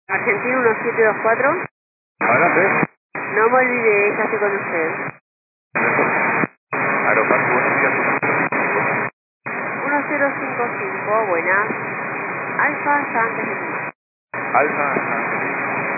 Argentina 1724. Adelante. No me olvidé, ya estoy con usted. Aeroparque, buenos días. 1055, buenas. Alfa, Yankee. Alfa,